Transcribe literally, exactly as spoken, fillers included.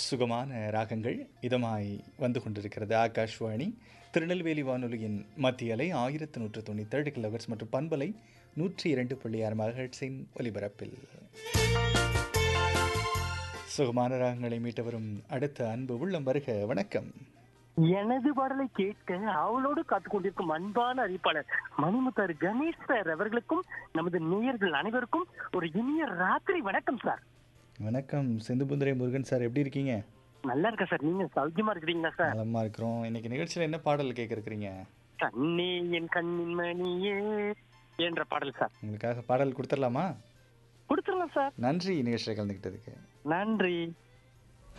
சுகமான ராகங்கள் இதமாய் வந்து கொண்டிருக்கிறது. ஆகாஷ்வாணி திருநெல்வேலி வானொலியின் மத்திய அலை ஆயிரத்து நூற்று தொண்ணூற்றி ஏழு கிலோஹெர்ட்ஸ் மற்றும் பண்பலை நூற்றி இரண்டு புள்ளி ஆறு மெகாஹெர்ட்ஸின் ஒலிபரப்பில் சுகமான ராகங்களை மீட்ட வரும் அடுத்த அன்பு உள்ளம் வருக. வணக்கம். எனது பாடலை கேட்க அவளோடு காத்துக் கொண்டிருக்கும் அன்பான அறிவிப்பாளர் மணிமுத்தாறு கணேஷ் சார் அவர்களுக்கும் நமது நேயர்கள் அனைவருக்கும் ஒரு இனிய ராத்திரி வணக்கம் சார். வணக்கம் செந்துபுந்திரை முருகன் சார், எப்படி இருக்கீங்க? நல்லா இருக்கா சார், நீங்க சௌக்கியமா இருக்கிறீங்களா சார்? நலமா இருக்கிறோம். இன்னைக்கு நிகழ்ச்சியில் என்ன பாடல் கேட்க இருக்கிறீங்க? கண்ணே என் கண்ணின் மணியே என்ற பாடல் சார். உங்களுக்காக பாடல் கொடுத்துடலாமா? கொடுத்துடலாம் சார். நன்றி நிகழ்ச்சியில் கலந்துக்கிட்டதுக்கு. நன்றி.